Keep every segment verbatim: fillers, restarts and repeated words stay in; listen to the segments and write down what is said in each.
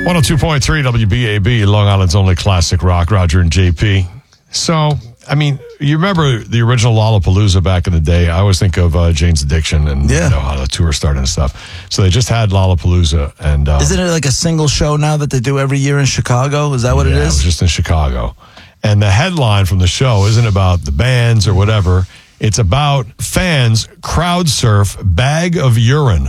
one oh two point three W B A B, Long Island's only classic rock, Roger and J P. So, I mean, you remember the original Lollapalooza back in the day. I always think of uh, Jane's Addiction and yeah. you know, how the tour started and stuff. So they just had Lollapalooza. And uh, Isn't it like a single show now that they do every year in Chicago? Is that what yeah, it is? it was just in Chicago. And the headline from the show isn't about the bands or whatever. It's about fans crowd surf bag of urine.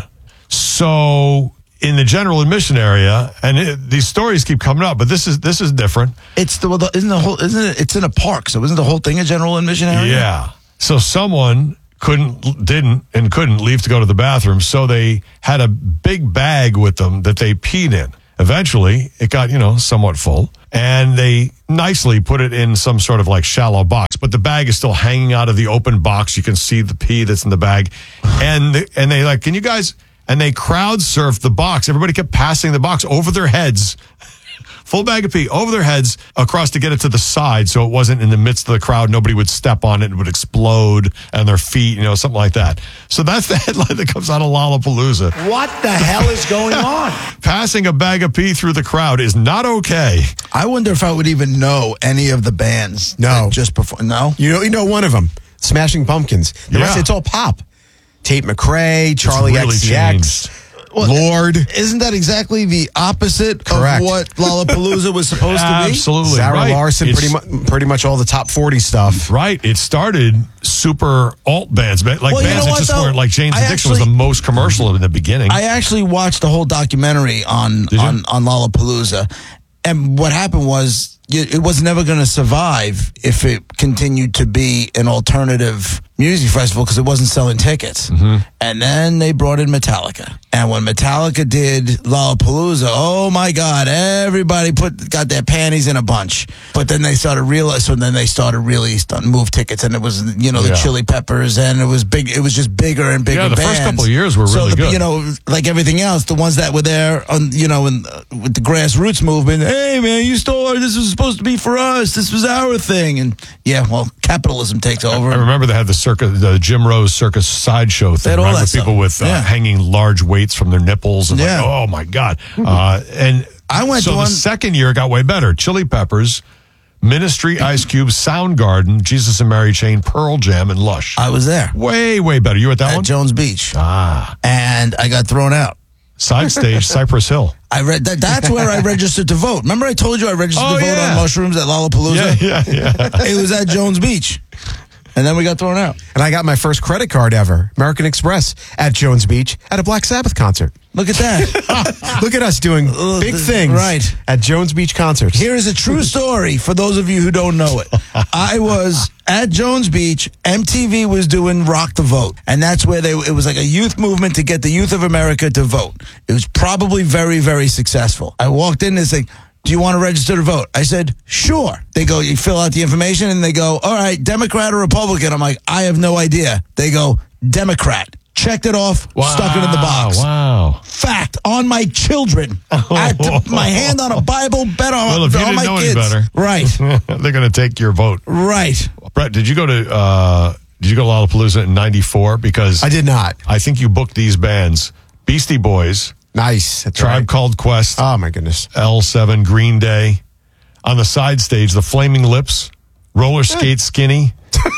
So in the general admission area, and it, these stories keep coming up, but this is this is different. It's the, the isn't the whole isn't it? It's in a park, so isn't the whole thing a general admission area? Yeah. So someone couldn't, didn't, and couldn't leave to go to the bathroom, so they had a big bag with them that they peed in. Eventually, it got, you know, somewhat full, and they nicely put it in some sort of like shallow box, but the bag is still hanging out of the open box. You can see the pee that's in the bag, and and they like, can you guys? And they crowd surfed the box. Everybody kept passing the box over their heads, full bag of pee over their heads across to get it to the side, so it wasn't in the midst of the crowd. Nobody would step on it; it would explode on their feet, you know, something like that. So that's the headline that comes out of Lollapalooza. What the hell is going on? Passing a bag of pee through the crowd is not okay. I wonder if I would even know any of the bands. No. that just before. No, You know, you know one of them, Smashing Pumpkins. The Yeah. rest, it's all pop. Tate McRae, Charlie really X C X, Well, Lord. Isn't that exactly the opposite Correct. of what Lollapalooza was supposed to be? Absolutely. Sarah right. Larson, It's- pretty much, pretty much all the top forty stuff. Right. It started super alt bands, like Well, you bands know that what, just though? weren't like Jane's I Addiction was the actually- most commercial in the beginning. I actually watched the whole documentary on Did you? on, on Lollapalooza, and what happened was it it was never going to survive if it continued to be an alternative music festival because it wasn't selling tickets. Mm-hmm. And then they brought in Metallica, and when Metallica did Lollapalooza, oh my God, everybody put got their panties in a bunch. But then they started realize, so then they started really starting to move tickets, and it was you know the Yeah. Chili Peppers, and it was big. It was just bigger and bigger. Yeah, the bands. first couple of years were so really the, good. You know, like everything else, the ones that were there on, you know, in, uh, with the grassroots movement. Hey, man, you stole this was supposed to be for us. This was our thing, and yeah, well, capitalism takes over. I remember they had the circus, the Jim Rose Circus sideshow thing, had all right? that With people stuff. with uh, Yeah. hanging large weights from their nipples. And Yeah. like, oh my God. Uh, and I went so to the one- second year it got way better. Chili Peppers, Ministry, Ice Cube, Soundgarden, Jesus and Mary Chain, Pearl Jam, and Lush. I was there way, way better. You were at that at one? Jones Beach, Ah. and I got thrown out. Side stage, Cypress Hill. I read that. That's where I registered to vote. Remember, I told you I registered Oh, to vote yeah. on mushrooms at Lollapalooza. Yeah, yeah, yeah. It was at Jones Beach, and then we got thrown out. And I got my first credit card ever, American Express, at Jones Beach at a Black Sabbath concert. Look at that. Look at us doing Uh, big th- things right. at Jones Beach concerts. Here is a true story for those of you who don't know it. I was at Jones Beach. M T V was doing Rock the Vote, and that's where they. It was like a youth movement to get the youth of America to vote. It was probably very, very successful. I walked in and they say, "Do you want to register to vote?" I said, "Sure." They go, "You fill out the information," and they go, "All right, Democrat or Republican?" I'm like, "I have no idea." They go, "Democrat." Checked it off, stuck it in the box. Wow. Fact on my children. I had my hand on a Bible, bet on, Well, if you on didn't my know kids. any better. Right, They're going to take your vote. right. Brett, did you go to uh, did you go to Lollapalooza in ninety-four? Because I did not. I think you booked these bands: Beastie Boys, Nice. That's Tribe right. Called Quest, Oh, my goodness. L seven, Green Day. On the side stage, the Flaming Lips, Roller Skate Skinny,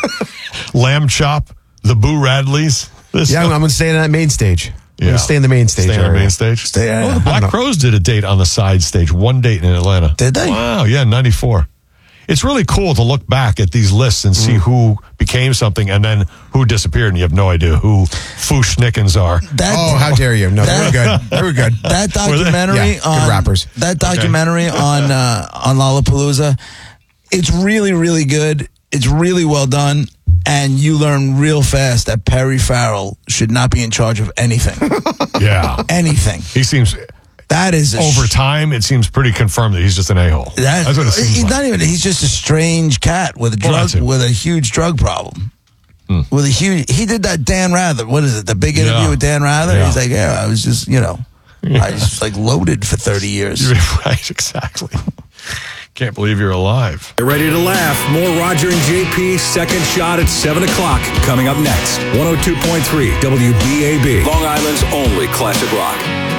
Lamb Chop, the Boo Radleys. This Yeah, I'm, I'm going to stay in that main stage. I'm Yeah. going to stay in the main stage. Stay on the area. main stage. Stay- oh, the I Black don't know. Crowes did a date on the side stage. One date in Atlanta. Did they? Wow. Yeah, ninety-four. It's really cool to look back at these lists and see who became something and then who disappeared, and you have no idea who Foosh Nickens are. That, Oh, how dare you. No, they were That- good. They were good. that Were they? documentary Yeah, good on rappers. That documentary on uh, on Lollapalooza, it's really, really good. It's really well done, and you learn real fast that Perry Farrell should not be in charge of anything. Yeah. anything. He seems, That is a over sh- time, it seems pretty confirmed that he's just an a-hole. That, That's what it seems he's like. not even. He's just a strange cat with a Well, drug that's it. with a huge drug problem. With a huge. He did that Dan Rather. What is it? The big interview Yeah. with Dan Rather. Yeah. He's like, yeah, I was just, you know, I was like loaded for thirty years. Right, exactly. Can't believe you're alive. Get ready to laugh. More Roger and J P second shot at seven o'clock coming up next. one oh two point three W B A B, Long Island's only classic rock.